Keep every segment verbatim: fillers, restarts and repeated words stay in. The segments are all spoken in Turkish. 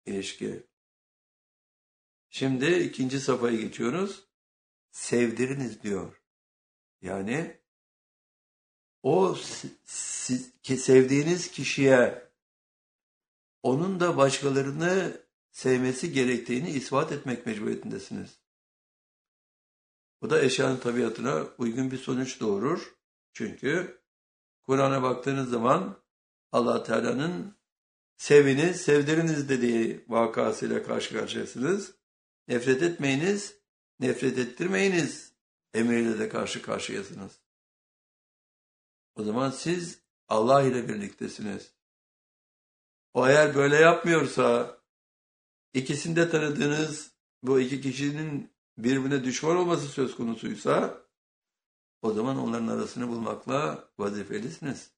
ilişki. Şimdi ikinci safhaya geçiyoruz. Sevdiriniz diyor. Yani o sevdiğiniz kişiye onun da başkalarını sevmesi gerektiğini ispat etmek mecburiyetindesiniz. Bu da eşyanın tabiatına uygun bir sonuç doğurur. Çünkü Kur'an'a baktığınız zaman Allah Teala'nın seviniz, sevdiriniz dediği vakasıyla karşı karşıyasınız. Nefret etmeyiniz, nefret ettirmeyiniz emriyle de karşı karşıyasınız. O zaman siz Allah ile birliktesiniz. O eğer böyle yapmıyorsa, ikisinde tanıdığınız bu iki kişinin birbirine düşman olması söz konusuysa, o zaman onların arasını bulmakla vazifelisiniz.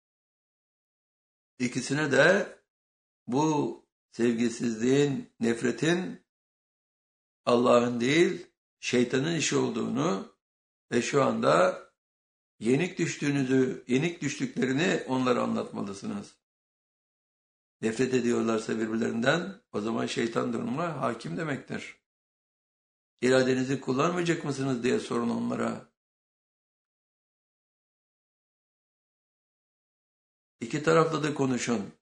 İkisine de bu sevgisizliğin, nefretin Allah'ın değil, şeytanın işi olduğunu ve şu anda yenik düştüğünüzü, yenik düştüklerini onlara anlatmalısınız. Nefret ediyorlarsa birbirlerinden, o zaman şeytan durumuna hakim demektir. İradenizi kullanmayacak mısınız diye sorun onlara. İki tarafla da konuşun.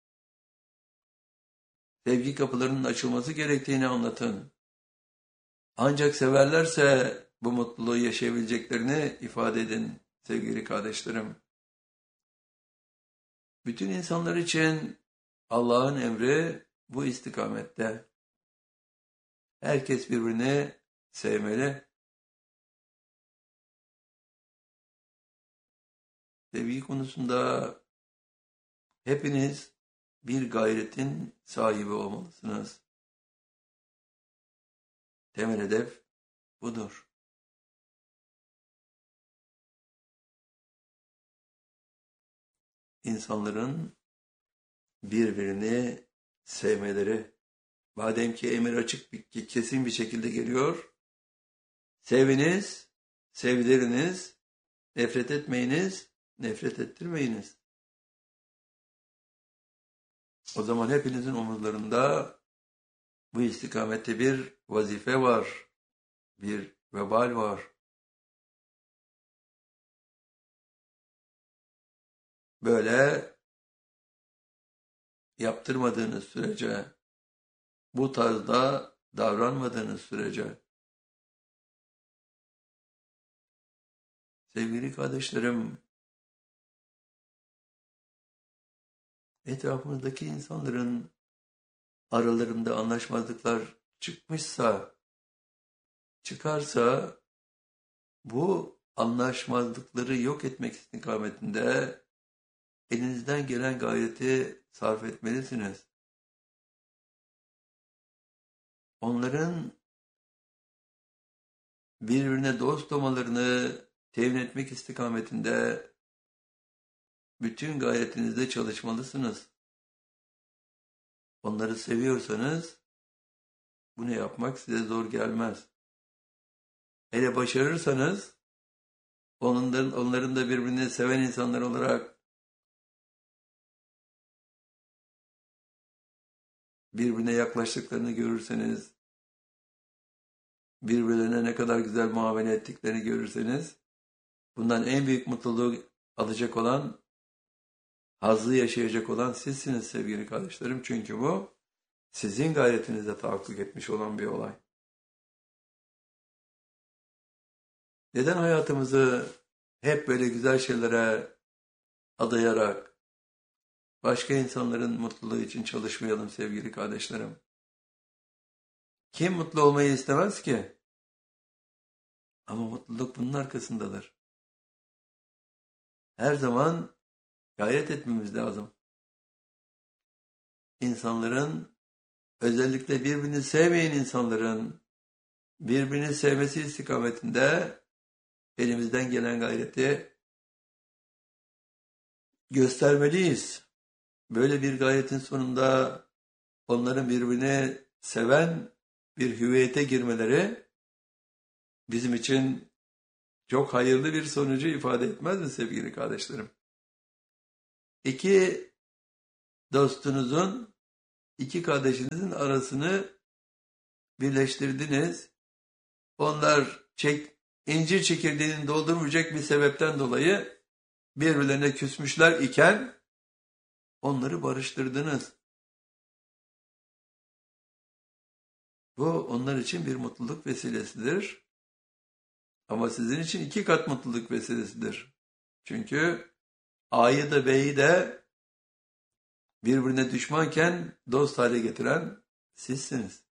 Sevgi kapılarının açılması gerektiğini anlatın. Ancak severlerse bu mutluluğu yaşayabileceklerini ifade edin sevgili kardeşlerim. Bütün insanlar için Allah'ın emri bu istikamette. Herkes birbirini sevmeli. Sevgi konusunda hepiniz bir gayretin sahibi olmalısınız. Temel hedef budur. İnsanların birbirini sevmeleri. Madem ki emir açık, bir, kesin bir şekilde geliyor. Seviniz, sevdiriniz, nefret etmeyiniz, nefret ettirmeyiniz. O zaman hepinizin omuzlarında bu istikamette bir vazife var, bir vebal var. Böyle yaptırmadığınız sürece, bu tarzda davranmadığınız sürece, sevgili kardeşlerim, etrafımızdaki insanların aralarında anlaşmazlıklar çıkmışsa, çıkarsa, bu anlaşmazlıkları yok etmek istikametinde elinizden gelen gayreti sarf etmelisiniz. Onların birbirine dost olmalarını temin etmek istikametinde bütün gayretinizle çalışmalısınız. Onları seviyorsanız bunu yapmak size zor gelmez. Hele başarırsanız onların, onların da birbirini seven insanlar olarak birbirine yaklaştıklarını görürseniz, birbirlerine ne kadar güzel muamele ettiklerini görürseniz, bundan en büyük mutluluğu alacak olan, hazzı yaşayacak olan sizsiniz sevgili kardeşlerim. Çünkü bu sizin gayretinizle tahakkuk etmiş olan bir olay. Neden hayatımızı hep böyle güzel şeylere adayarak başka insanların mutluluğu için çalışmayalım sevgili kardeşlerim? Kim mutlu olmayı istemez ki? Ama mutluluk bunun arkasındadır. Her zaman gayret etmemiz lazım. İnsanların, özellikle birbirini sevmeyen insanların birbirini sevmesi istikametinde elimizden gelen gayreti göstermeliyiz. Böyle bir gayretin sonunda onların birbirini seven bir hüviyete girmeleri bizim için çok hayırlı bir sonucu ifade etmez mi sevgili kardeşlerim? İki dostunuzun iki kardeşinizin arasını birleştirdiniz. Onlar çek, incir çekirdeğini doldurmayacak bir sebepten dolayı birbirlerine küsmüşler iken onları barıştırdınız. Bu onlar için bir mutluluk vesilesidir. Ama sizin için iki kat mutluluk vesilesidir. Çünkü A'yı da B'yi de birbirine düşmanken dost hale getiren sizsiniz.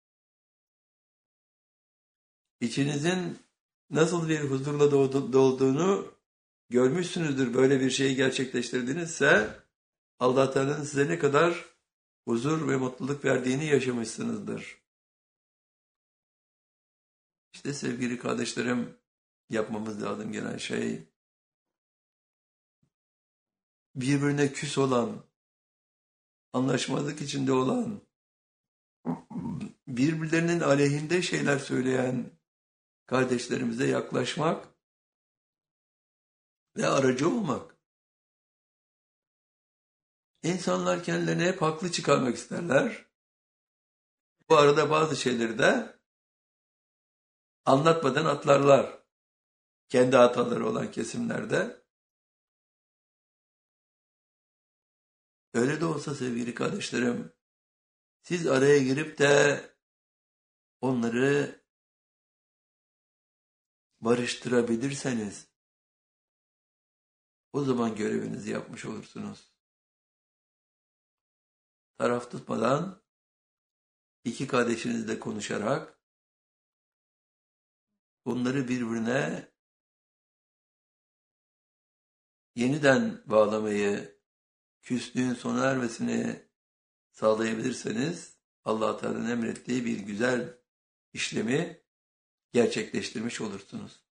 İçinizin nasıl bir huzurla dolduğunu görmüşsünüzdür. Böyle bir şeyi gerçekleştirdinizse Allah Teala'nın size ne kadar huzur ve mutluluk verdiğini yaşamışsınızdır. İşte sevgili kardeşlerim, yapmamız lazım gelen şey, birbirine küs olan, anlaşmazlık içinde olan, birbirlerinin aleyhinde şeyler söyleyen kardeşlerimize yaklaşmak ve aracı olmak. İnsanlar kendilerini hep haklı çıkarmak isterler. Bu arada bazı şeyleri de anlatmadan atlarlar. Kendi hataları olan kesimlerde. Öyle de olsa sevgili kardeşlerim, siz araya girip de onları barıştırabilirseniz, o zaman görevinizi yapmış olursunuz. Taraf tutmadan, iki kardeşinizle konuşarak, onları birbirine yeniden bağlamayı, küslüğün sona ermesini sağlayabilirseniz, Allah Teala'nın emrettiği bir güzel işlemi gerçekleştirmiş olursunuz.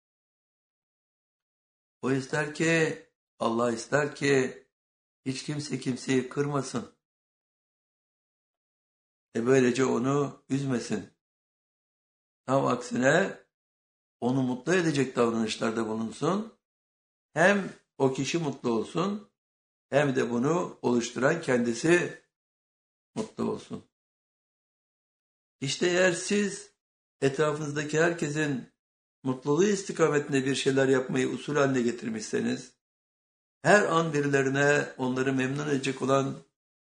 O ister ki, Allah ister ki hiç kimse kimseyi kırmasın. E böylece onu üzmesin. Tam aksine onu mutlu edecek davranışlarda bulunsun. Hem o kişi mutlu olsun, hem de bunu oluşturan kendisi mutlu olsun. İşte eğer siz etrafınızdaki herkesin mutluluğu istikametinde bir şeyler yapmayı usul haline getirmişseniz, her an birilerine onları memnun edecek olan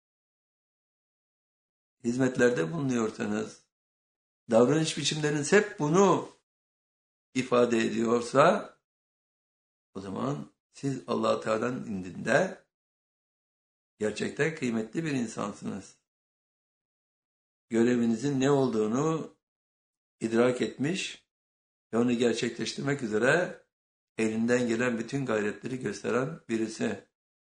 hizmetlerde bulunuyorsanız, davranış biçimleriniz hep bunu ifade ediyorsa, o zaman siz Allah Teala'nın indinde gerçekten kıymetli bir insansınız. Görevinizin ne olduğunu idrak etmiş ve onu gerçekleştirmek üzere elinden gelen bütün gayretleri gösteren birisi.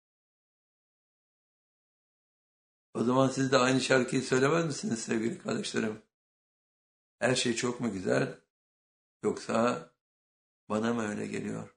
O zaman siz de aynı şarkıyı söylemez misiniz sevgili kardeşlerim? Her şey çok mu güzel, yoksa bana mı öyle geliyor?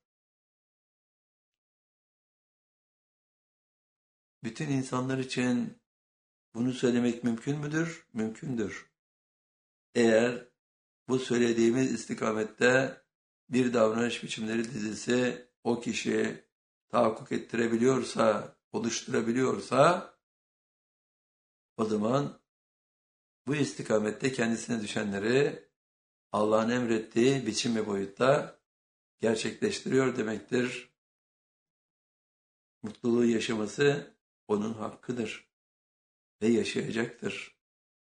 Bütün insanlar için bunu söylemek mümkün müdür? Mümkündür. Eğer bu söylediğimiz istikamette bir davranış biçimleri dizisi o kişi tahakkuk ettirebiliyorsa, oluşturabiliyorsa, o zaman bu istikamette kendisine düşenleri Allah'ın emrettiği biçim ve boyutta gerçekleştiriyor demektir. Mutluluğu yaşaması onun hakkıdır ve yaşayacaktır.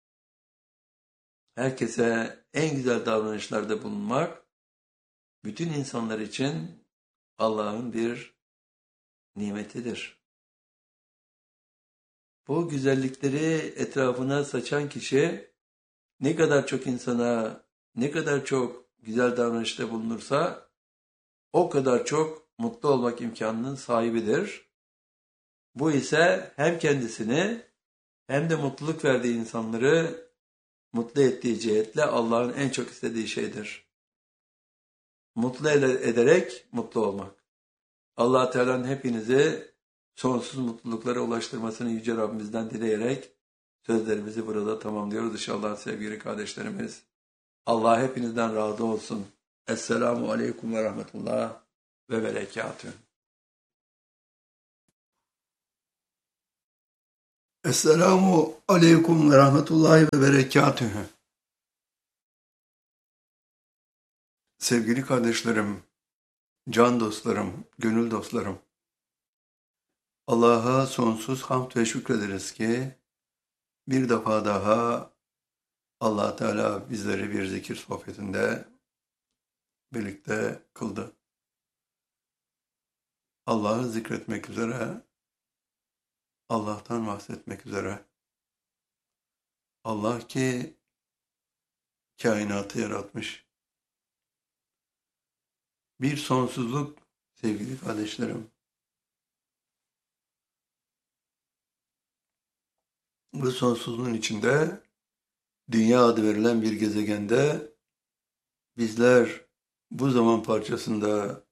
Herkese en güzel davranışlarda bulunmak, bütün insanlar için Allah'ın bir nimetidir. Bu güzellikleri etrafına saçan kişi, ne kadar çok insana, ne kadar çok güzel davranışta bulunursa, o kadar çok mutlu olmak imkanının sahibidir. Bu ise hem kendisini hem de mutluluk verdiği insanları mutlu ettiği cihetle Allah'ın en çok istediği şeydir. Mutlu ederek mutlu olmak. Allah Teala'nın hepinizi sonsuz mutluluklara ulaştırmasını Yüce Rabbimizden dileyerek sözlerimizi burada tamamlıyoruz inşallah sevgili kardeşlerimiz. Allah hepinizden razı olsun. Esselamu Aleyküm ve Rahmetullah ve Berekatühü. Esselamu aleyküm ve rahmetullahi ve berekatühü. Sevgili kardeşlerim, can dostlarım, gönül dostlarım. Allah'a sonsuz hamd ve şükrederiz ki bir defa daha Allah Teala bizleri bir zikir sohbetinde birlikte kıldı. Allah'ı zikretmek üzere, Allah'tan bahsetmek üzere. Allah ki kainatı yaratmış. Bir sonsuzluk sevgili kardeşlerim. Bu sonsuzluğun içinde dünya adı verilen bir gezegende bizler bu zaman parçasında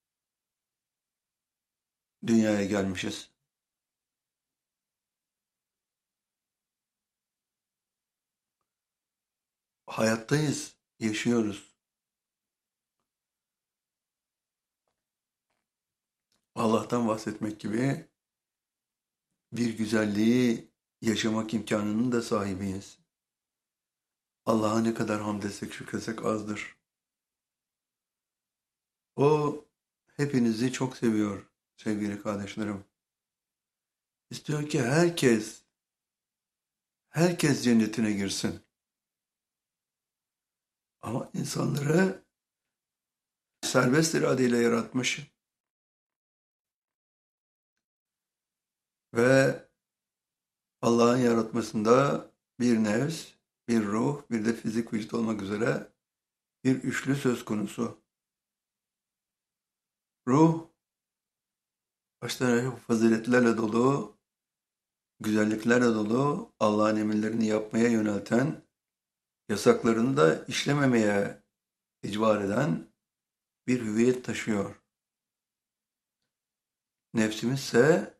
dünyaya gelmişiz. Hayattayız, yaşıyoruz. Allah'tan bahsetmek gibi bir güzelliği yaşamak imkanının da sahibiyiz. Allah'a ne kadar hamd etsek, şükretsek azdır. O hepinizi çok seviyor sevgili kardeşlerim. İstiyor ki herkes, herkes cennetine girsin. Ama insanları serbest iradeyle yaratmış ve Allah'ın yaratmasında bir nefs, bir ruh, bir de fizik vücut olmak üzere bir üçlü söz konusu. Ruh, başta faziletlerle dolu, güzelliklerle dolu, Allah'ın emirlerini yapmaya yönelten, yasaklarını da işlememeye icbar eden bir hüviyet taşıyor. Nefsimiz ise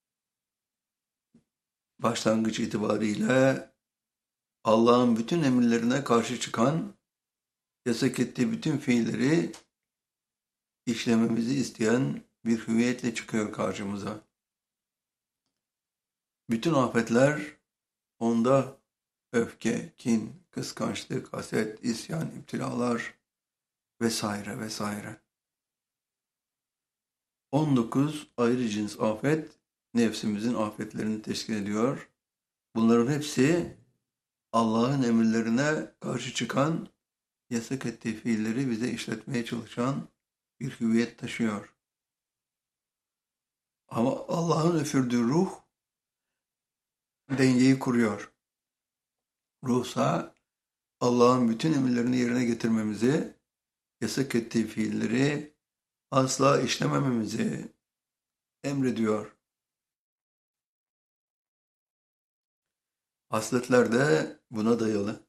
başlangıç itibariyle Allah'ın bütün emirlerine karşı çıkan, yasak ettiği bütün fiilleri işlememizi isteyen bir hüviyetle çıkıyor karşımıza. Bütün afetler onda öfke, kin, kıskançlık, haset, isyan, iptilalar vesaire vesaire. on dokuz ayrı cins afet nefsimizin afetlerini teşkil ediyor. Bunların hepsi Allah'ın emirlerine karşı çıkan, yasak ettiği fiilleri bize işletmeye çalışan bir hüviyet taşıyor. Ama Allah'ın üfürdüğü ruh dengeyi kuruyor. Ruhsa Allah'ın bütün emirlerini yerine getirmemizi, yasak ettiği fiilleri asla işlemememizi emrediyor. Hasletler de buna dayalı.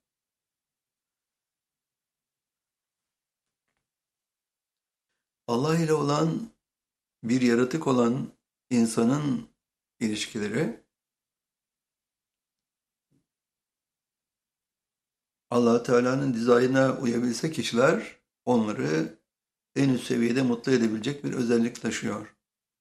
Allah ile olan bir yaratık olan insanın ilişkileri Allah Teala'nın dizaynına uyabilse kişiler onları en üst seviyede mutlu edebilecek bir özellik taşıyor.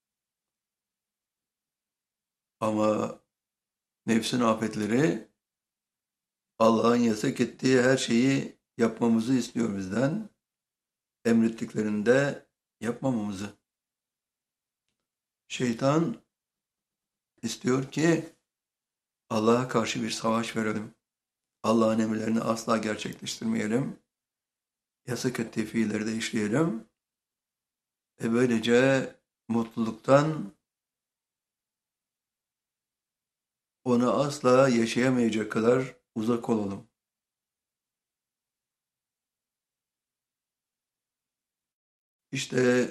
Ama nefsin afetleri Allah'ın yasak ettiği her şeyi yapmamızı istiyor bizden. Emrettiklerinde yapmamamızı. Şeytan istiyor ki Allah'a karşı bir savaş verelim. Allah'ın emirlerini asla gerçekleştirmeyelim. Yasak ettiği fiilleri de işleyelim. E böylece mutluluktan onu asla yaşayamayacak kadar uzak olalım. İşte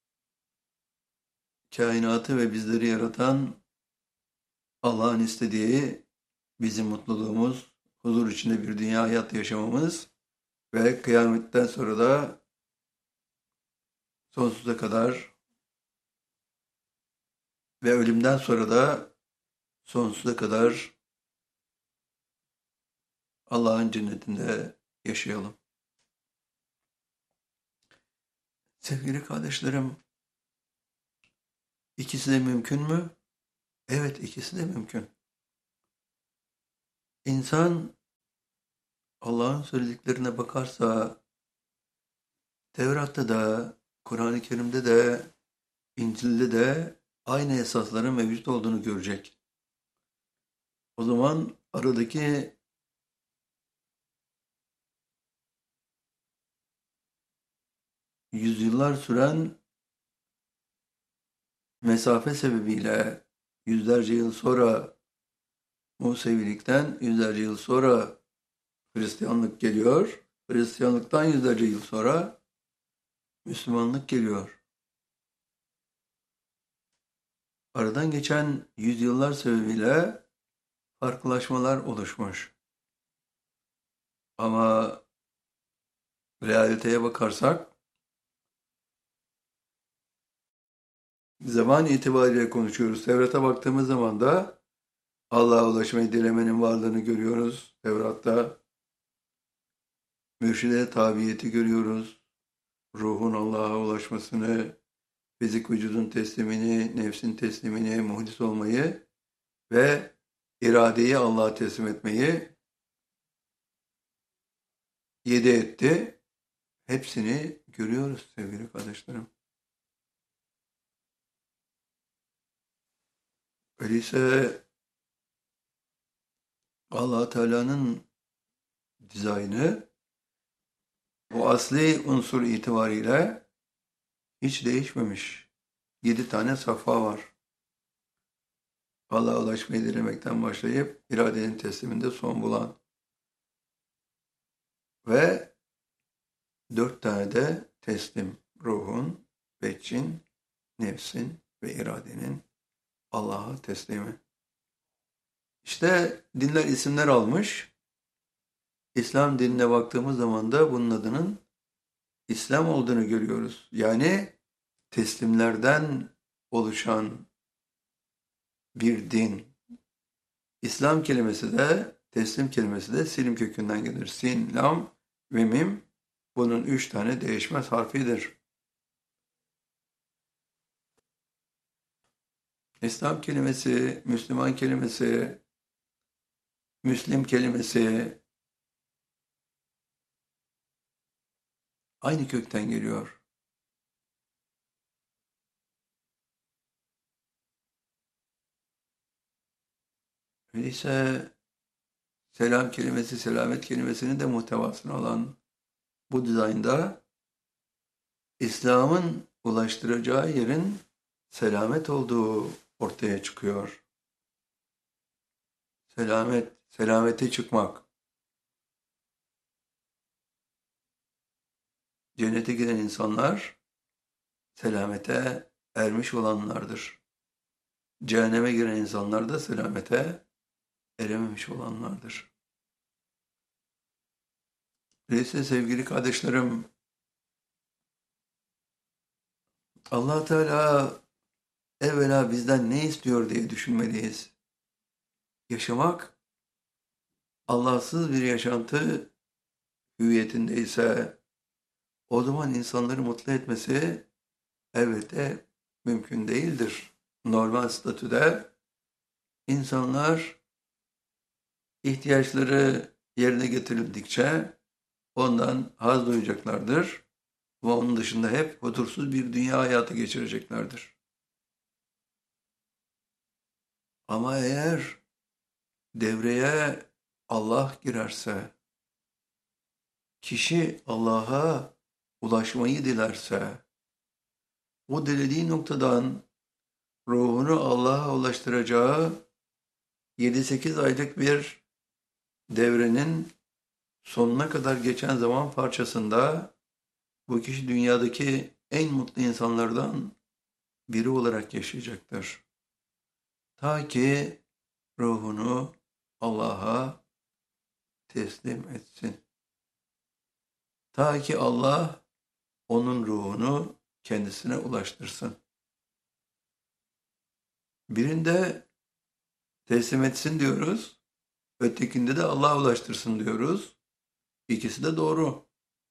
kainatı ve bizleri yaratan Allah'ın istediği bizim mutluluğumuz, huzur içinde bir dünya hayat yaşamamız ve kıyametten sonra da sonsuza kadar ve ölümden sonra da sonsuza kadar Allah'ın cennetinde yaşayalım. Sevgili kardeşlerim, ikisi de mümkün mü? Evet, ikisi de mümkün. İnsan Allah'ın söylediklerine bakarsa Tevrat'ta da, Kur'an-ı Kerim'de de, İncil'de de aynı esasların mevcut olduğunu görecek. O zaman aradaki yüzyıllar süren mesafe sebebiyle yüzlerce yıl sonra Musevilikten yüzlerce yıl sonra Hristiyanlık geliyor. Hristiyanlıktan yüzlerce yıl sonra Müslümanlık geliyor. Aradan geçen yüzyıllar sebebiyle farklılaşmalar oluşmuş. Ama realiteye bakarsak zaman itibariyle konuşuyoruz. Tevrat'a baktığımız zaman da Allah'a ulaşmayı dilemenin varlığını görüyoruz. Tevrat'ta mürşide tabiyeti görüyoruz. Ruhun Allah'a ulaşmasını, fizik vücudun teslimini, nefsin teslimini, muhdis olmayı ve iradeyi Allah'a teslim etmeyi yedi etti. Hepsini görüyoruz sevgili kardeşlerim. Öyleyse Allah Teala'nın dizaynı bu asli unsur itibariyle hiç değişmemiş. Yedi tane safha var. Allah'a ulaşmayı dilemekten başlayıp iradenin tesliminde son bulan ve dört tane de teslim, ruhun, veccin, nefsin ve iradenin Allah'a teslimi. İşte dinler isimler almış. İslam dinine baktığımız zaman da bunun adının İslam olduğunu görüyoruz. Yani teslimlerden oluşan bir din. İslam kelimesi de, teslim kelimesi de silim kökünden gelir. Sin, lam ve mim bunun üç tane değişmez harfidir. İslam kelimesi, Müslüman kelimesi, Müslim kelimesi aynı kökten geliyor. Öyleyse selam kelimesi, selamet kelimesinin de muhtevasını alan bu dizaynda İslam'ın ulaştıracağı yerin selamet olduğu ortaya çıkıyor. Selamet, selamete çıkmak. Cennete giden insanlar selamete ermiş olanlardır. Cehenneme giren insanlar da selamete erememiş olanlardır. Öyleyse sevgili kardeşlerim, Allah Teala evvela bizden ne istiyor diye düşünmeliyiz. Yaşamak, Allahsız bir yaşantı hüviyetindeyse, o zaman insanları mutlu etmesi elbette mümkün değildir. Normal statüde insanlar ihtiyaçları yerine getirildikçe ondan haz duyacaklardır ve onun dışında hep huzursuz bir dünya hayatı geçireceklerdir. Ama eğer devreye Allah girerse, kişi Allah'a ulaşmayı dilerse, o dilediği noktadan ruhunu Allah'a ulaştıracağı yedi sekiz aylık bir devrenin sonuna kadar geçen zaman parçasında bu kişi dünyadaki en mutlu insanlardan biri olarak yaşayacaktır. Ta ki ruhunu Allah'a teslim etsin. Ta ki Allah onun ruhunu kendisine ulaştırsın. Birinde teslim etsin diyoruz, ötekinde de Allah'a ulaştırsın diyoruz. İkisi de doğru.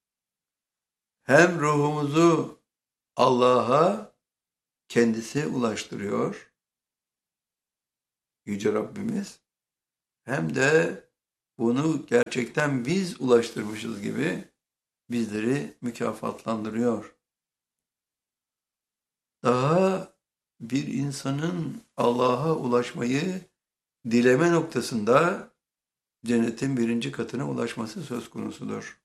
Hem ruhumuzu Allah'a kendisi ulaştırıyor, Yüce Rabbimiz, hem de bunu gerçekten biz ulaştırmışız gibi bizleri mükafatlandırıyor. Daha bir insanın Allah'a ulaşmayı dileme noktasında cennetin birinci katına ulaşması söz konusudur.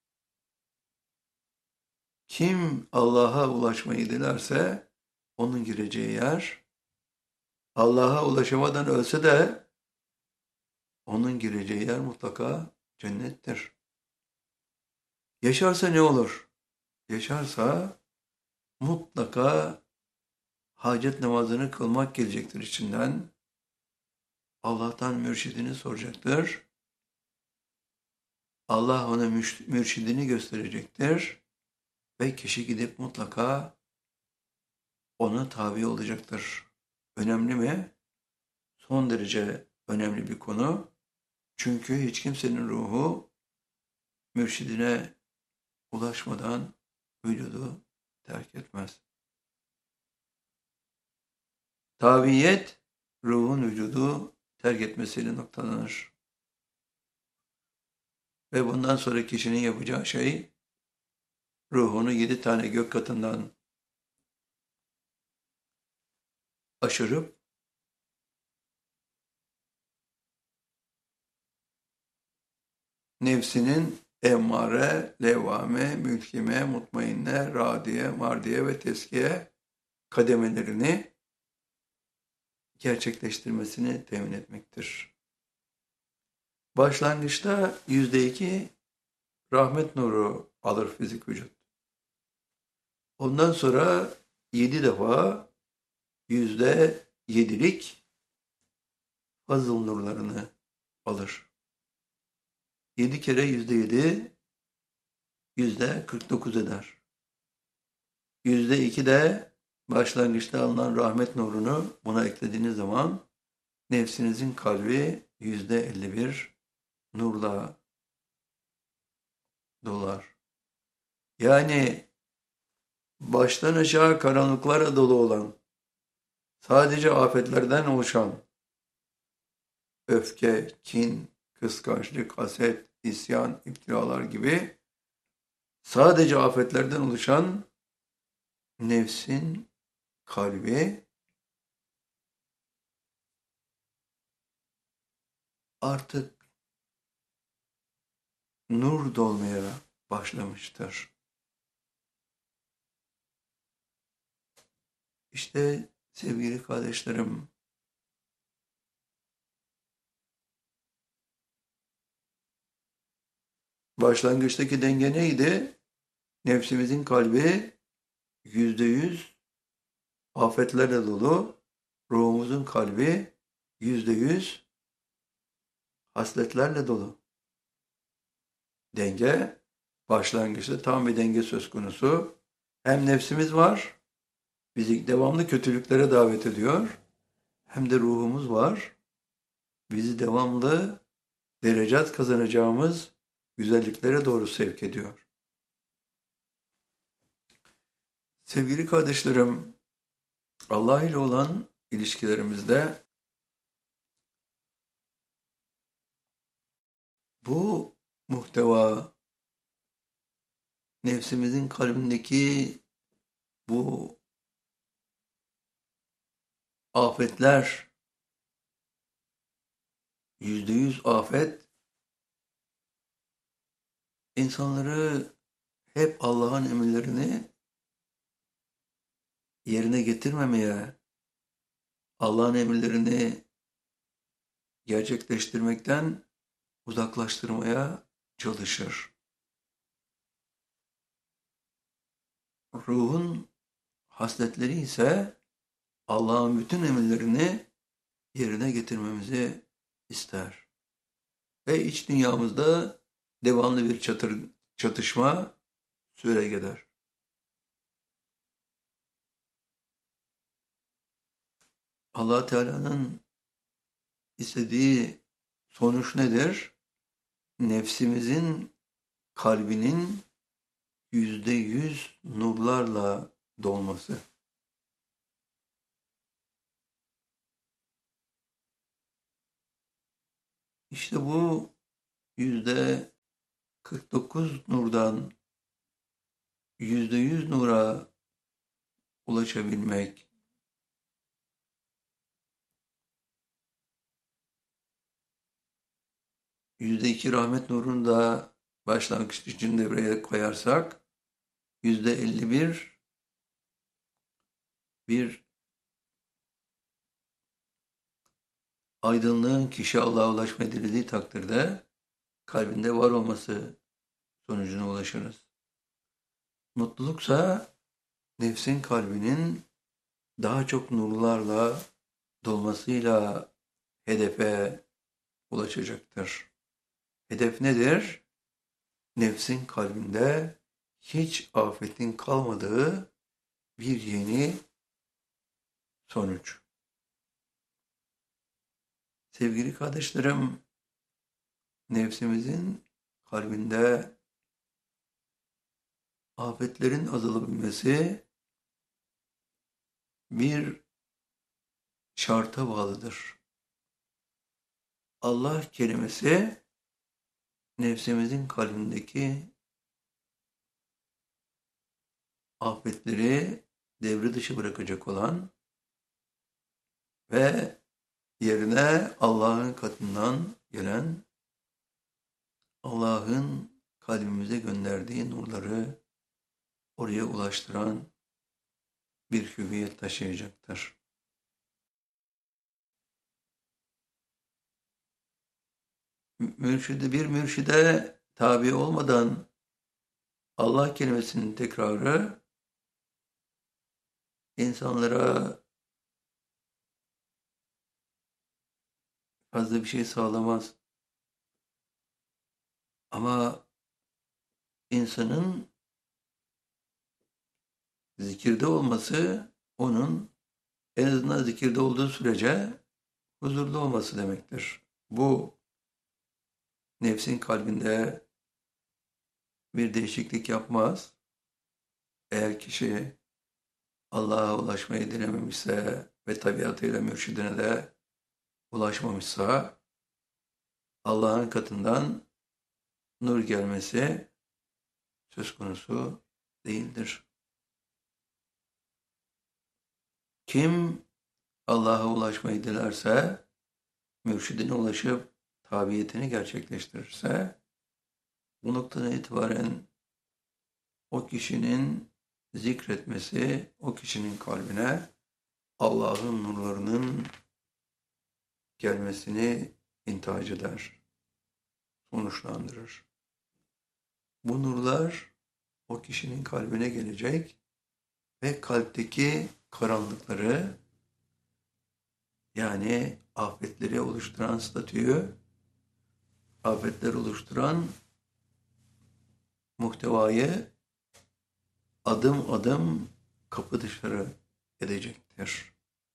Kim Allah'a ulaşmayı dilerse onun gireceği yer, Allah'a ulaşamadan ölse de onun gireceği yer mutlaka cennettir. Yaşarsa ne olur? Yaşarsa mutlaka hacet namazını kılmak gelecektir içinden. Allah'tan mürşidini soracaktır. Allah ona mürşidini gösterecektir. Ve kişi gidip mutlaka ona tabi olacaktır. Önemli mi? Son derece önemli bir konu. Çünkü hiç kimsenin ruhu mürşidine ulaşmadan vücudu terk etmez. Tabiyet, ruhun vücudu terk etmesiyle noktalanır. Ve bundan sonra kişinin yapacağı şey, ruhunu yedi tane gök katından aşırıp, nefsinin emmare, levvame, mülkime, mutmainne, radiye, mardiye ve teskiye kademelerini gerçekleştirmesini temin etmektir. Başlangıçta yüzde iki rahmet nuru alır fizik vücut. Ondan sonra yedi defa yüzde yedilik fazıl nurlarını alır. Yedi kere yüzde yedi, yüzde kırk dokuz eder. Yüzde iki de başlangıçta alınan rahmet nurunu buna eklediğiniz zaman nefsinizin kalbi yüzde elli bir nurla dolar. Yani baştan aşağı karanlıklara dolu olan, sadece afetlerden oluşan öfke, kin, kıskançlık, haset, isyan, iftiralar gibi sadece afetlerden oluşan nefsin kalbi artık nur dolmaya başlamıştır. İşte sevgili kardeşlerim, başlangıçtaki denge neydi? Nefsimizin kalbi yüzde yüz afetlerle dolu, ruhumuzun kalbi yüzde yüz hasletlerle dolu. Denge, başlangıçta tam bir denge söz konusu. Hem nefsimiz var, bizi devamlı kötülüklere davet ediyor, hem de ruhumuz var, bizi devamlı derecat kazanacağımız güzelliklere doğru sevk ediyor. Sevgili kardeşlerim, Allah ile olan ilişkilerimizde bu muhteva, nefsimizin kalbindeki bu afetler, yüzde yüz afet, insanları hep Allah'ın emirlerini yerine getirmemeye, Allah'ın emirlerini gerçekleştirmekten uzaklaştırmaya çalışır. Ruhun hasletleri ise Allah'ın bütün emirlerini yerine getirmemizi ister. Ve iç dünyamızda devamlı bir çatır, çatışma süre gider. Allah Teala'nın istediği sonuç nedir? Nefsimizin kalbinin yüzde yüz nurlarla dolması. İşte bu yüzde kırk dokuz nurdan yüzde yüz nura ulaşabilmek, yüzde iki rahmet nurunu da başlangıç için devreye koyarsak, yüzde elli bir bir aydınlığın kişi Allah'a ulaşmayı dilediği takdirde kalbinde var olması sonucuna ulaşırız. Mutluluksa nefsin kalbinin daha çok nurlarla dolmasıyla hedefe ulaşacaktır. Hedef nedir? Nefsin kalbinde hiç afetin kalmadığı bir yeni sonuç. Sevgili kardeşlerim, nefsimizin kalbinde afetlerin azalabilmesi bir şarta bağlıdır. Allah kelimesi nefsimizin kalbindeki afetleri devre dışı bırakacak olan ve yerine Allah'ın katından gelen, Allah'ın kalbimize gönderdiği nurları oraya ulaştıran bir hüviyet taşıyacaktır. Mürşidi bir mürşide tabi olmadan Allah kelimesinin tekrarı insanlara fazla bir şey sağlamaz. Ama insanın zikirde olması onun en azından zikirde olduğu sürece huzurlu olması demektir. Bu nefsin kalbinde bir değişiklik yapmaz. Eğer kişi Allah'a ulaşmayı dilememişse ve tabiatıyla mürşidine de ulaşmamışsa Allah'ın katından nur gelmesi söz konusu değildir. Kim Allah'a ulaşmayı dilerse, mürşidine ulaşıp tabiyetini gerçekleştirirse, bu noktadan itibaren o kişinin zikretmesi, o kişinin kalbine Allah'ın nurlarının gelmesini intihac eder, sonuçlandırır. Bu nurlar o kişinin kalbine gelecek ve kalpteki karanlıkları, yani afetleri oluşturan statüyü, afetler oluşturan muhtevayı adım adım kapı dışarı edecektir.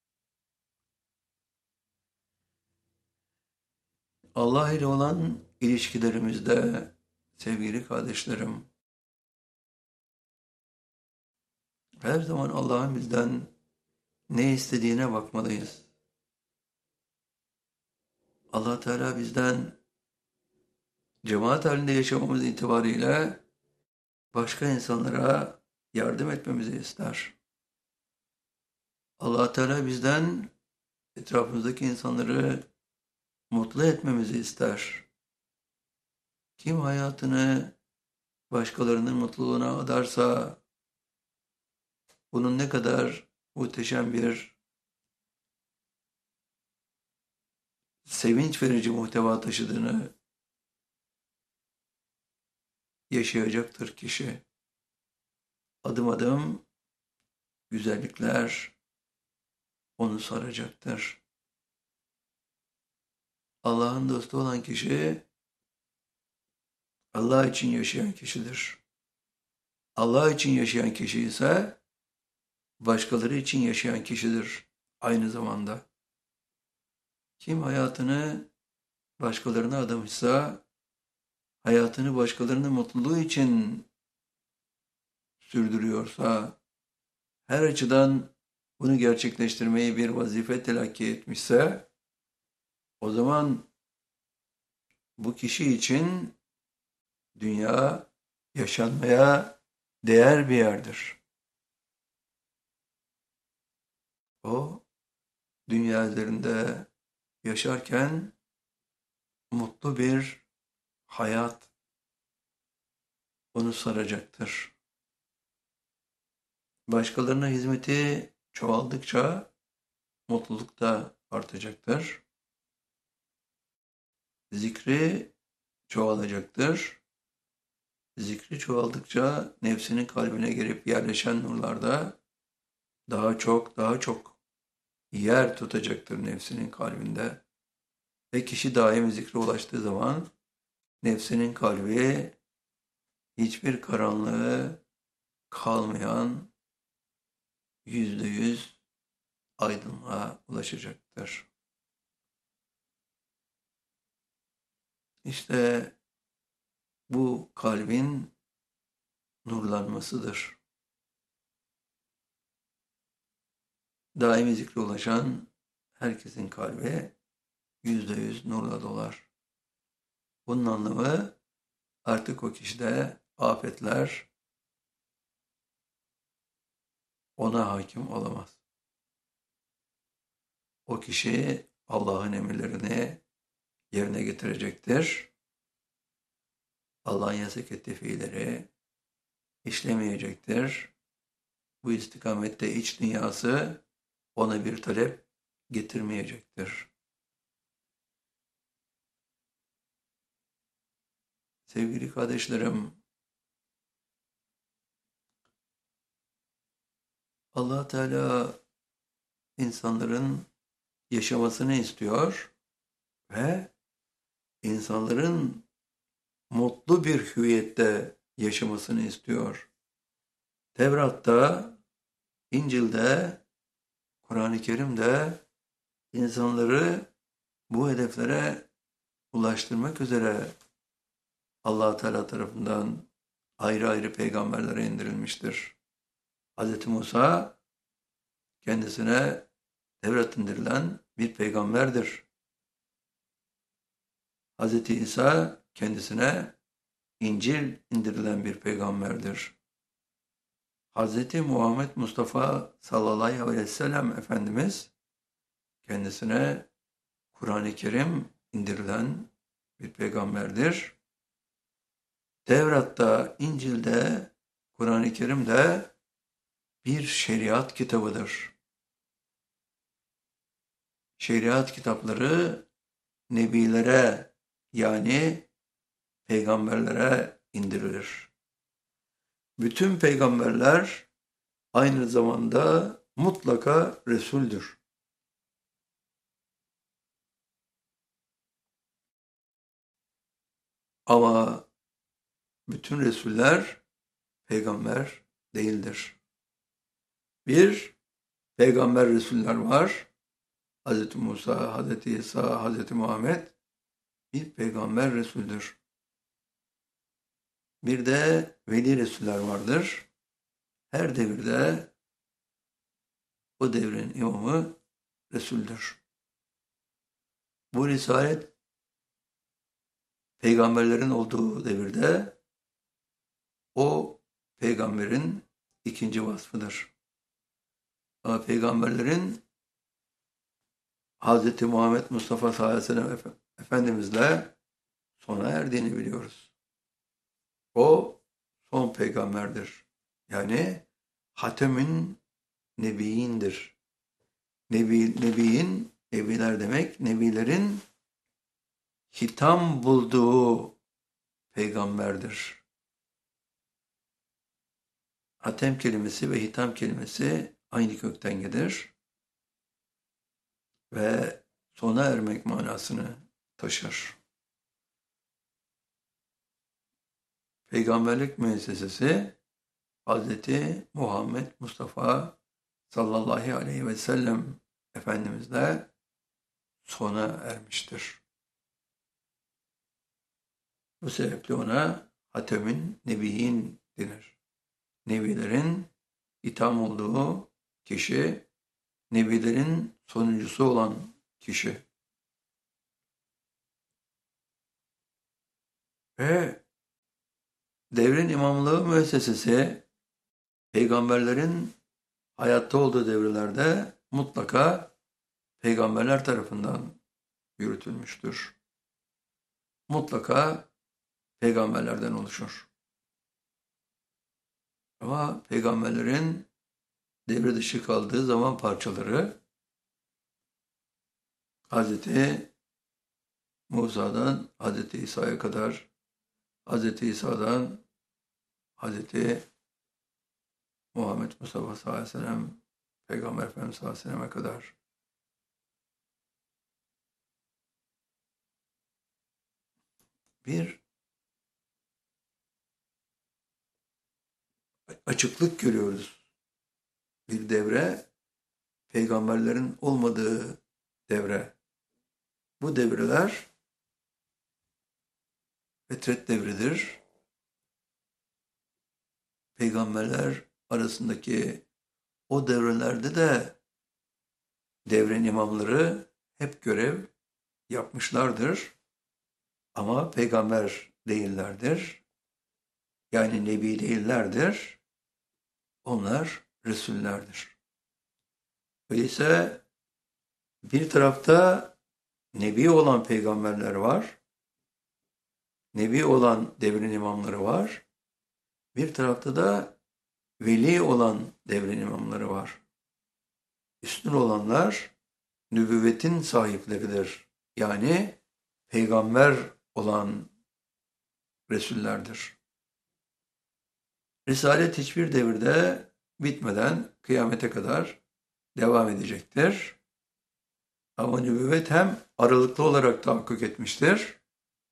Allah ile olan ilişkilerimizde sevgili kardeşlerim, her zaman Allah'ın bizden ne istediğine bakmalıyız. Allah Teala bizden cemaat halinde yaşamamız itibariyle başka insanlara yardım etmemizi ister. Allah Teala bizden etrafımızdaki insanları mutlu etmemizi ister. Kim hayatını başkalarının mutluluğuna adarsa bunun ne kadar muhteşem bir sevinç verici muhteva taşıdığını yaşayacaktır kişi. Adım adım güzellikler onu saracaktır. Allah'ın dostu olan kişi Allah için yaşayan kişidir. Allah için yaşayan kişi ise başkaları için yaşayan kişidir aynı zamanda. Kim hayatını başkalarına adamışsa, hayatını başkalarının mutluluğu için sürdürüyorsa, her açıdan bunu gerçekleştirmeyi bir vazife telakki etmişse, o zaman bu kişi için dünya yaşanmaya değer bir yerdir. O dünya üzerinde yaşarken mutlu bir hayat onu saracaktır. Başkalarına hizmeti çoğaldıkça mutluluk da artacaktır. Zikri çoğalacaktır. Zikri çoğaldıkça nefsinin kalbine girip yerleşen nurlarda daha çok daha çok yer tutacaktır nefsinin kalbinde. Ve kişi daim zikre ulaştığı zaman nefsinin kalbi hiçbir karanlığı kalmayan yüzde yüz aydınlığa ulaşacaktır. İşte bu kalbin nurlanmasıdır. Daimi zikre ulaşan herkesin kalbi yüzde yüz nurla dolar. Bunun anlamı artık o kişide afetler ona hakim olamaz. O kişi Allah'ın emirlerini yerine getirecektir. Allah'ın yasak ettiği fiilleri işlemeyecektir. Bu istikamette iç dünyası ona bir talep getirmeyecektir. Sevgili kardeşlerim, Allah Teala insanların yaşamasını istiyor ve insanların mutlu bir hüviyette yaşamasını istiyor. Tevrat'ta, İncil'de, Kur'an-ı Kerim'de insanları bu hedeflere ulaştırmak üzere Allah Teala tarafından ayrı ayrı peygamberlere indirilmiştir. Hazreti Musa kendisine Tevrat indirilen bir peygamberdir. Hazreti İsa kendisine İncil indirilen bir peygamberdir. Hazreti Muhammed Mustafa sallallahu aleyhi ve sellem Efendimiz kendisine Kur'an-ı Kerim indirilen bir peygamberdir. Tevrat'ta, İncil'de, Kur'an-ı Kerim'de bir şeriat kitabıdır. Şeriat kitapları nebilere yani peygamberlere indirilir. Bütün peygamberler aynı zamanda mutlaka Resul'dür. Ama bütün Resuller peygamber değildir. Bir, peygamber Resuller var. Hazreti Musa, Hazreti İsa, Hazreti Muhammed bir peygamber Resul'dür. Bir de veli Resuller vardır. Her devirde o devrin imamı Resul'dür. Bu risalet peygamberlerin olduğu devirde o peygamberin ikinci vasfıdır. Ama peygamberlerin Hazreti Muhammed Mustafa sallallahu aleyhi ve sellem Efendimizle sona erdiğini biliyoruz. O son peygamberdir. Yani Hatem'in Nebiyindir. Nebi, Nebiyin, Nebiler demek, Nebilerin hitam bulduğu peygamberdir. Hatem kelimesi ve hitam kelimesi aynı kökten gelir ve sona ermek manasını taşır. Peygamberlik müessesesi Hazreti Muhammed Mustafa sallallahu aleyhi ve sellem Efendimizle sona ermiştir. Bu sebeple ona Hatem'in Nebiyyin denir. Nebilerin itham olduğu kişi, Nebilerin sonuncusu olan kişi. Ve devrin imamlığı müessesesi peygamberlerin hayatta olduğu devrelerde mutlaka peygamberler tarafından yürütülmüştür. Mutlaka peygamberlerden oluşur. Ama peygamberlerin devre dışı kaldığı zaman parçaları Hazreti Musa'dan Hazreti İsa'ya kadar, Hazreti İsa'dan Hazreti Muhammed Mustafa sallallahu aleyhi ve sellem, Peygamber Efendimiz sallallahu aleyhi ve sellem'e kadar bir açıklık görüyoruz. Bir devre, peygamberlerin olmadığı devre. Bu devreler fetret devridir. Peygamberler arasındaki o devrelerde de devrin imamları hep görev yapmışlardır. Ama peygamber değillerdir. Yani nebi değillerdir. Onlar Resullerdir. Öyleyse bir tarafta nebi olan peygamberler var. Nebi olan devrin imamları var. Bir tarafta da veli olan devrin imamları var. Üstün olanlar nübüvvetin sahipleridir. Yani peygamber olan Resullerdir. Risalet hiçbir devirde bitmeden kıyamete kadar devam edecektir. Ama nübüvvet hem aralıklı olarak tahakkuk etmiştir.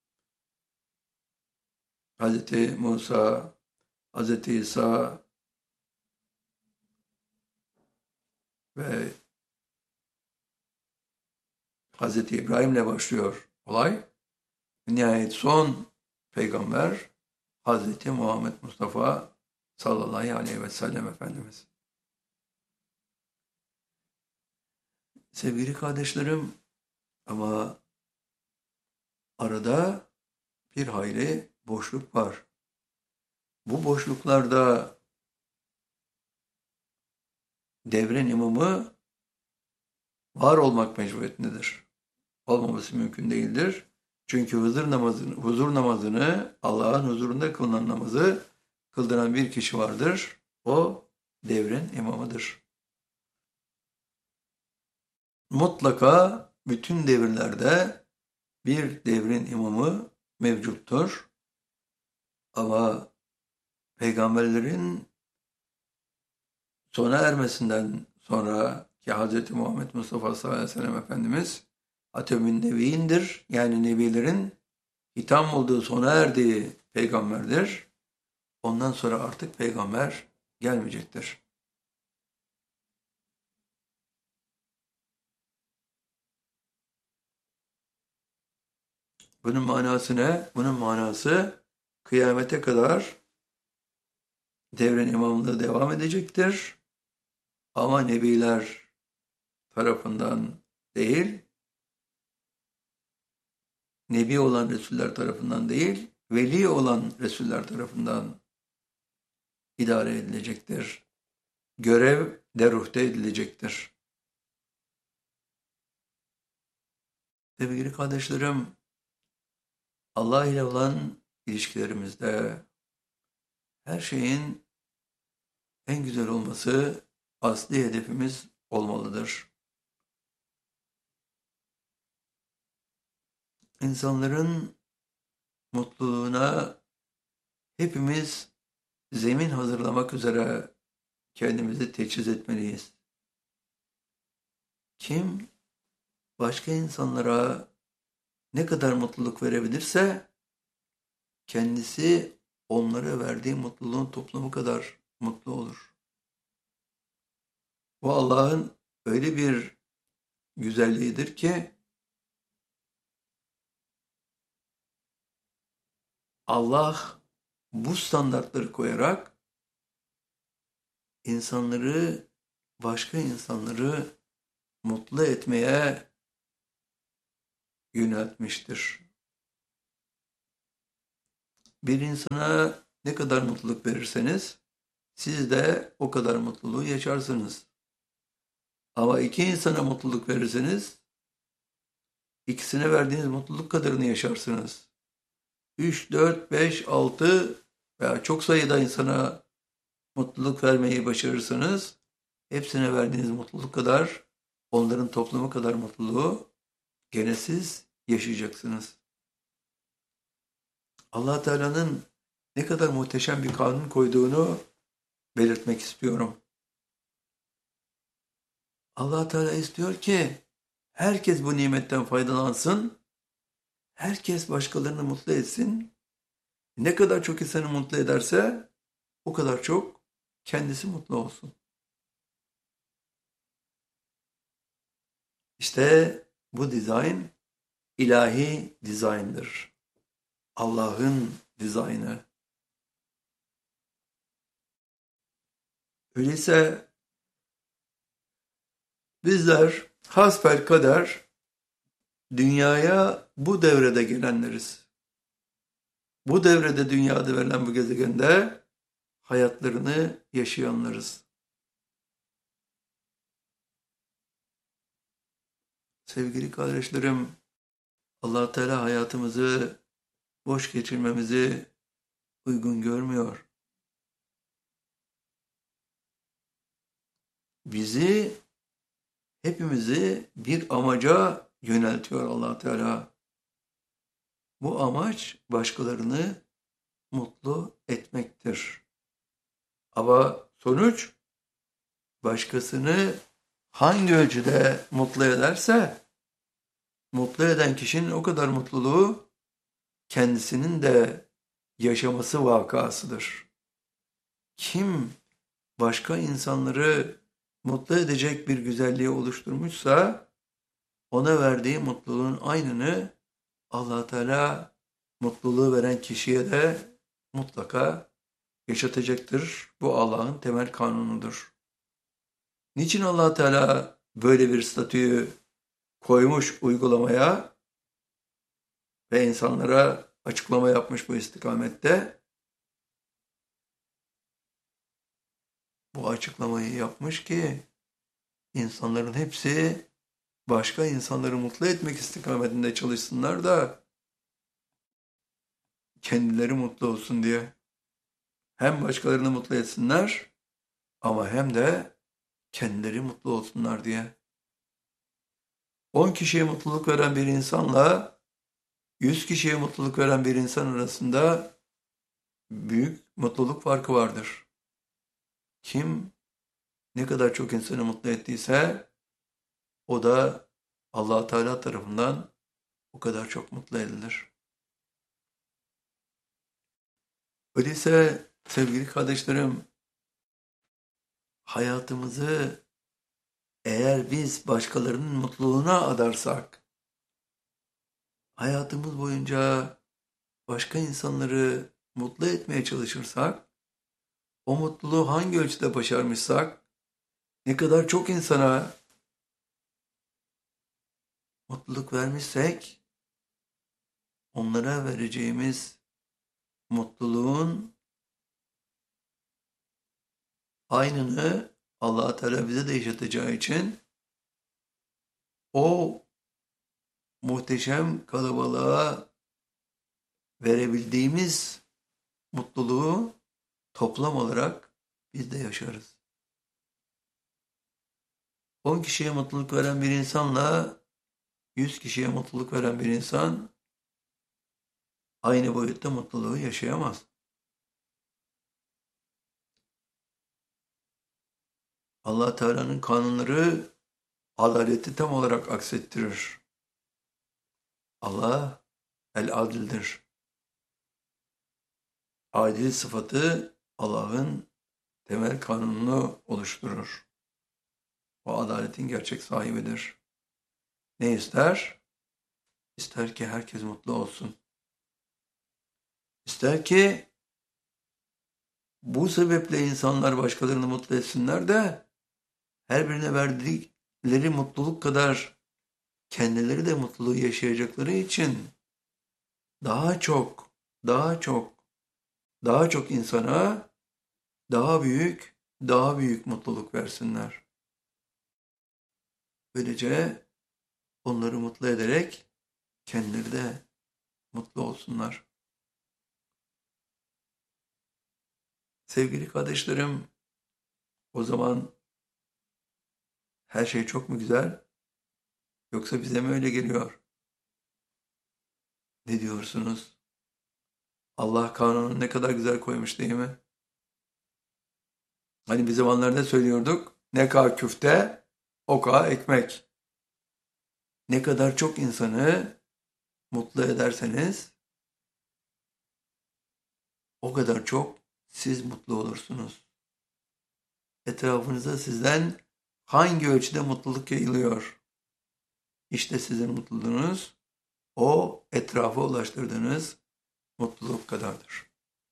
Hazreti Musa, Hazreti İsa ve Hazreti İbrahim'le başlıyor olay. Nihayet son peygamber Hazreti Muhammed Mustafa sallallahu aleyhi ve sellem Efendimiz. Sevgili kardeşlerim, ama arada bir hayli boşluk var. Bu boşluklarda devrin imamı var olmak mecburiyetindedir. Olmaması mümkün değildir. Çünkü huzur namazını, huzur namazını Allah'ın huzurunda kılınan namazı kıldıran bir kişi vardır. O devrin imamıdır. Mutlaka bütün devirlerde bir devrin imamı mevcuttur. Ama peygamberlerin sona ermesinden sonra ki Hz. Muhammed Mustafa sallallahu aleyhi ve sellem Efendimiz Hatemün Nebiyyindir. Yani nebilerin hitam olduğu, sona erdiği peygamberdir. Ondan sonra artık peygamber gelmeyecektir. Bunun manası ne? Bunun manası kıyamete kadar devrin imamlığı devam edecektir. Ama nebiler tarafından değil, nebi olan Resuller tarafından değil, veli olan Resuller tarafından idare edilecektir. Görev deruhte edilecektir. Sevgili kardeşlerim, Allah ile olan ilişkilerimizde her şeyin en güzel olması asli hedefimiz olmalıdır. İnsanların mutluluğuna hepimiz zemin hazırlamak üzere kendimizi teçhiz etmeliyiz. Kim başka insanlara ne kadar mutluluk verebilirse kendisi onlara verdiği mutluluğun toplamı kadar mutlu olur. Bu Allah'ın öyle bir güzelliğidir ki Allah bu standartları koyarak insanları, başka insanları mutlu etmeye yöneltmiştir. Bir insana ne kadar mutluluk verirseniz siz de o kadar mutluluğu yaşarsınız. Ama iki insana mutluluk verirseniz ikisine verdiğiniz mutluluk kadarını yaşarsınız. Üç, dört, beş, altı veya çok sayıda insana mutluluk vermeyi başarırsanız hepsine verdiğiniz mutluluk kadar, onların toplumu kadar mutluluğu gene siz yaşayacaksınız. Allah Teala'nın ne kadar muhteşem bir kanun koyduğunu belirtmek istiyorum. Allah Teala istiyor ki herkes bu nimetten faydalansın, herkes başkalarını mutlu etsin. Ne kadar çok insanı mutlu ederse o kadar çok kendisi mutlu olsun. İşte bu dizayn ilahi dizayndır. Allah'ın dizaynı. Öyleyse bizler hasbelkader dünyaya bu devrede gelenleriz. Bu devrede dünyada verilen bu gezegende hayatlarını yaşayanlarız. Sevgili kardeşlerim, Allah Teala hayatımızı boş geçirmemizi uygun görmüyor. Bizi, hepimizi bir amaca yöneltiyor Allah Teala. Bu amaç başkalarını mutlu etmektir. Ama sonuç başkasını hangi ölçüde mutlu ederse mutlu eden kişinin o kadar mutluluğu kendisinin de yaşaması vakasıdır. Kim başka insanları mutlu edecek bir güzelliği oluşturmuşsa ona verdiği mutluluğun aynını Allah Teala mutluluğu veren kişiye de mutlaka yaşatacaktır. Bu Allah'ın temel kanunudur. Niçin Allah Teala böyle bir statüyü koymuş uygulamaya ve insanlara açıklama yapmış bu istikamette? Bu açıklamayı yapmış ki insanların hepsi başka insanları mutlu etmek istikametinde çalışsınlar da kendileri mutlu olsun diye. Hem başkalarını mutlu etsinler ama hem de kendileri mutlu olsunlar diye. on kişiye mutluluk veren bir insanla yüz kişiye mutluluk veren bir insan arasında büyük mutluluk farkı vardır. Kim ne kadar çok insanı mutlu ettiyse o da Allah Teala tarafından o kadar çok mutlu edilir. Öyleyse sevgili kardeşlerim, hayatımızı eğer biz başkalarının mutluluğuna adarsak, hayatımız boyunca başka insanları mutlu etmeye çalışırsak, o mutluluğu hangi ölçüde başarmışsak, ne kadar çok insana mutluluk vermişsek, onlara vereceğimiz mutluluğun aynını Allah Teala bize de yaşatacağı için o muhteşem kalabalığa verebildiğimiz mutluluğu toplam olarak biz de yaşarız. on kişiye mutluluk veren bir insanla yüz kişiye mutluluk veren bir insan aynı boyutta mutluluğu yaşayamaz. Allah Teala'nın kanunları adaleti tam olarak aksettirir. Allah el-adildir. Adil sıfatı Allah'ın temel kanununu oluşturur. O adaletin gerçek sahibidir. Ne ister? İster ki herkes mutlu olsun. İster ki bu sebeple insanlar başkalarını mutlu etsinler de her birine verdikleri mutluluk kadar kendileri de mutluluğu yaşayacakları için daha çok, daha çok daha çok insana daha büyük, daha büyük mutluluk versinler. Böylece onları mutlu ederek kendileri de mutlu olsunlar. Sevgili kardeşlerim, o zaman her şey çok mu güzel? Yoksa bize mi öyle geliyor? Ne diyorsunuz? Allah kanunu ne kadar güzel koymuş değil mi? Hani bir zamanlar ne söylüyorduk? Ne kadar küfte, o kadar ekmek. Ne kadar çok insanı mutlu ederseniz, o kadar çok siz mutlu olursunuz. Etrafınıza sizden hangi ölçüde mutluluk yayılıyor? İşte sizin mutluluğunuz o etrafa ulaştırdığınız mutluluk kadardır.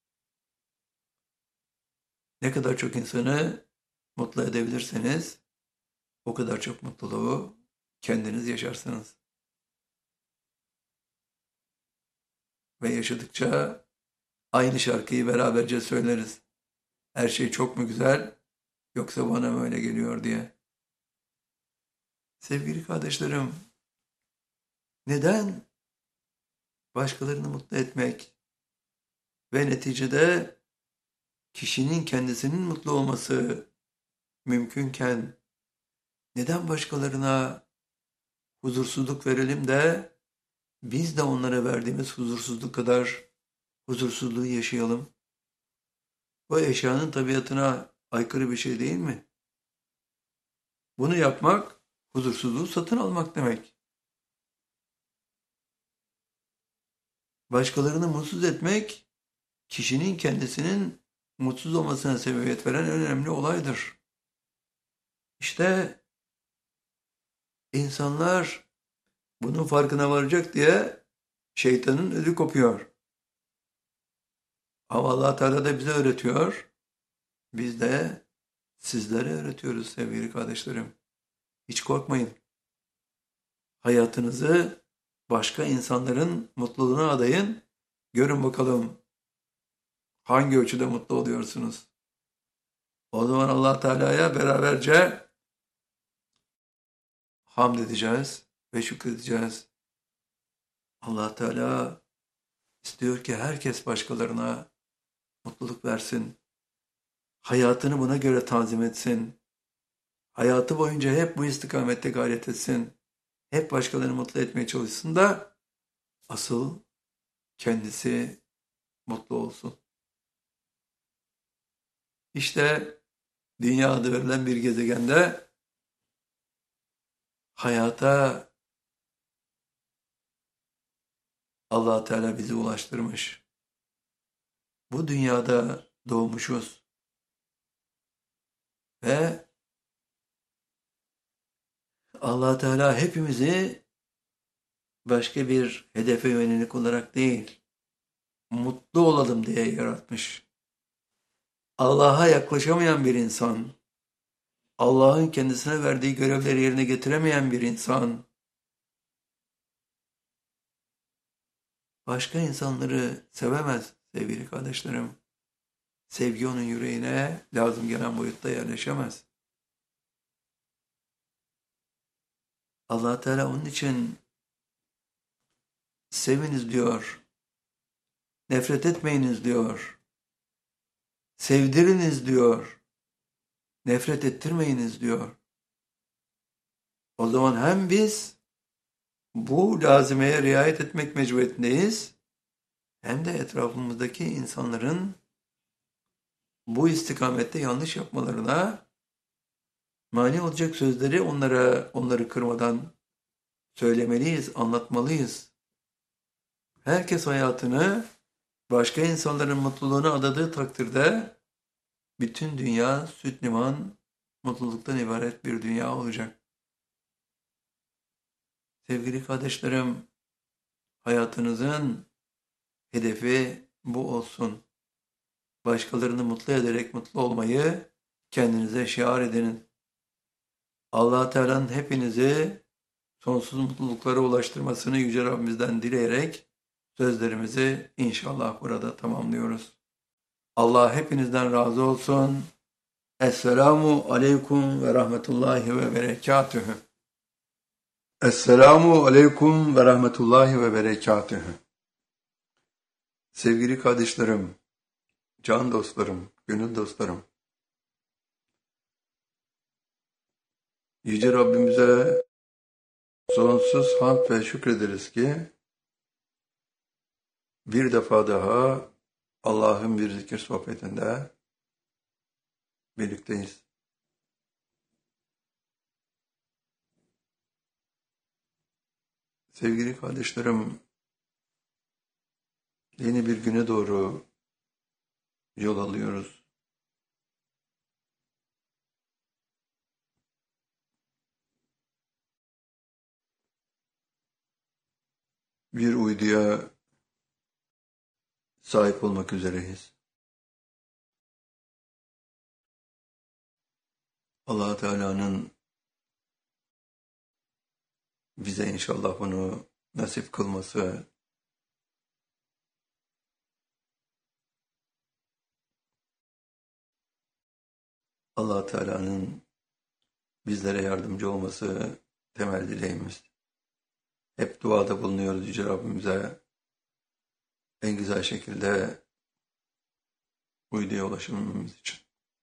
Ne kadar çok insanı mutlu edebilirseniz o kadar çok mutluluğu kendiniz yaşarsınız. Ve yaşadıkça aynı şarkıyı beraberce söyleriz. Her şey çok mu güzel yoksa bana mı öyle geliyor diye. Sevgili kardeşlerim, neden başkalarını mutlu etmek ve neticede kişinin kendisinin mutlu olması mümkünken neden başkalarına huzursuzluk verelim de biz de onlara verdiğimiz huzursuzluk kadar huzursuzluğu yaşayalım? Bu eşyanın tabiatına aykırı bir şey değil mi? Bunu yapmak huzursuzluğu satın almak demek. Başkalarını mutsuz etmek kişinin kendisinin mutsuz olmasına sebebiyet veren en önemli olaydır. İşte insanlar bunun farkına varacak diye şeytanın ödü kopuyor. Ama Allah Teala da bize öğretiyor. Biz de sizlere öğretiyoruz sevgili kardeşlerim. Hiç korkmayın. Hayatınızı başka insanların mutluluğuna adayın. Görün bakalım hangi ölçüde mutlu oluyorsunuz. O zaman Allah Teala'ya beraberce hamd edeceğiz ve şükredeceğiz. Allah Teala istiyor ki herkes başkalarına mutluluk versin. Hayatını buna göre tanzim etsin. Hayatı boyunca hep bu istikamette gayret etsin. Hep başkalarını mutlu etmeye çalışsın da asıl kendisi mutlu olsun. İşte dünya adı verilen bir gezegende hayata Allah Teala bizi ulaştırmış. Bu dünyada doğmuşuz ve Allah Teala hepimizi başka bir hedefe yönelik olarak değil, mutlu olalım diye yaratmış. Allah'a yaklaşamayan bir insan, Allah'ın kendisine verdiği görevleri yerine getiremeyen bir insan, başka insanları sevemez sevgili kardeşlerim. Sevgi onun yüreğine lazım gelen boyutta yerleşemez. Allah Teala onun için seviniz diyor, nefret etmeyiniz diyor, sevdiriniz diyor, nefret ettirmeyiniz diyor. O zaman hem biz bu lazimeye riayet etmek mecburiyetindeyiz, hem de etrafımızdaki insanların bu istikamette yanlış yapmalarına mani olacak sözleri onlara onları kırmadan söylemeliyiz, anlatmalıyız. Herkes hayatını başka insanların mutluluğuna adadığı takdirde bütün dünya süt liman mutluluktan ibaret bir dünya olacak. Sevgili kardeşlerim, hayatınızın hedefi bu olsun. Başkalarını mutlu ederek mutlu olmayı kendinize şiar edinin. Allah Teala'nın hepinizi sonsuz mutluluklara ulaştırmasını Yüce Rabbimizden dileyerek sözlerimizi inşallah burada tamamlıyoruz. Allah hepinizden razı olsun. Esselamu aleyküm ve rahmetullahi ve berekatühü. Esselamu aleyküm ve rahmetullahi ve berekatühü. Sevgili kardeşlerim, can dostlarım, gönül dostlarım. Yüce Rabbimize sonsuz hamd ve şükrederiz ki bir defa daha Allah'ın bir zikir sohbetinde birlikteyiz. Sevgili kardeşlerim, yeni bir güne doğru yol alıyoruz. Bir uyduya sahip olmak üzereyiz. Allah Teala'nın bize inşallah bunu nasip kılması, Allah Teala'nın bizlere yardımcı olması temel dileğimiz. Hep duada bulunuyoruz Yüce Rabbimize en güzel şekilde uyduya ulaşmamız için.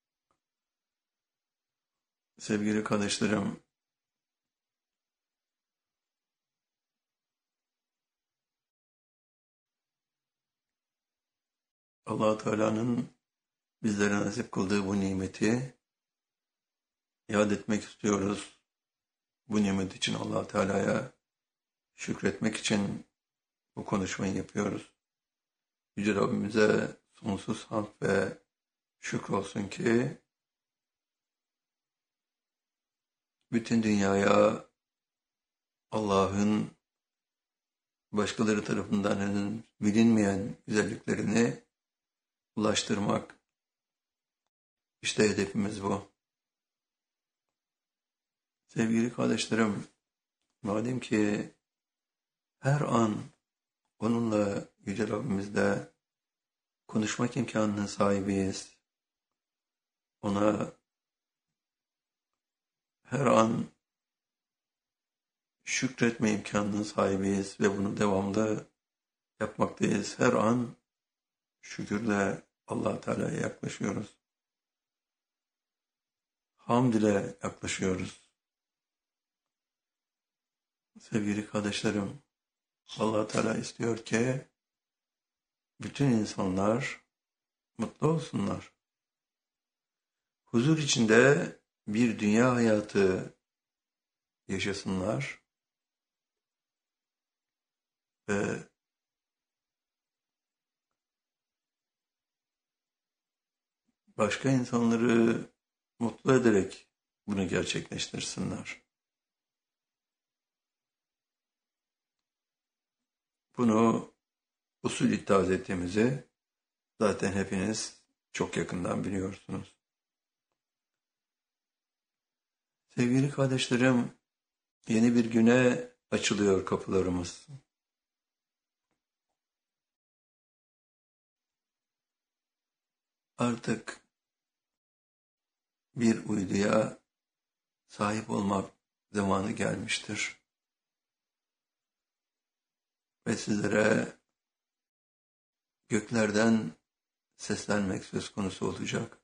Sevgili kardeşlerim, Allah Teala'nın bizlere nasip kıldığı bu nimeti yad etmek istiyoruz. Bu nimet için Allah Teala'ya şükretmek için bu konuşmayı yapıyoruz. Yüce Rabbimize sonsuz hamd ve şükür olsun ki bütün dünyaya Allah'ın başkaları tarafından henüz bilinmeyen güzelliklerini ulaştırmak. İşte hedefimiz bu. Sevgili kardeşlerim, madem ki her an onunla, Yüce Rabbimizle konuşmak imkanının sahibiyiz. Ona her an şükretme imkanının sahibiyiz ve bunu devamlı yapmaktayız. Her an şükürle Allah Teala'ya yaklaşıyoruz. Hamd ile yaklaşıyoruz. Sevgili kardeşlerim, Allah Teala istiyor ki bütün insanlar mutlu olsunlar. Huzur içinde bir dünya hayatı yaşasınlar ve başka insanları mutlu ederek bunu gerçekleştirsinler. Bunu usul ittihaz ettiğimizi zaten hepiniz çok yakından biliyorsunuz. Sevgili kardeşlerim, yeni bir güne açılıyor kapılarımız. Artık bir uyduya sahip olmak zamanı gelmiştir. Ve sizlere göklerden seslenmek söz konusu olacak.